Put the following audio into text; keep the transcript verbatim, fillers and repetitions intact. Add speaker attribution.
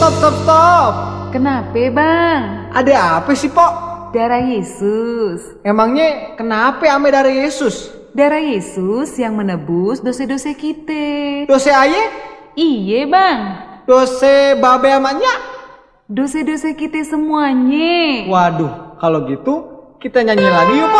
Speaker 1: Stop, stop, stop.
Speaker 2: Kenapa bang?
Speaker 1: Ada apa sih, Pok?
Speaker 2: Darah Yesus.
Speaker 1: Emangnya kenapa ame darah Yesus?
Speaker 2: Darah Yesus yang menebus dosa-dosa kita.
Speaker 1: Dosa aye?
Speaker 2: Iya bang.
Speaker 1: Dosa babe amaknya?
Speaker 2: Dosa-dosa kita semuanya.
Speaker 1: Waduh, kalau gitu kita nyanyi lagi yuk, Pok.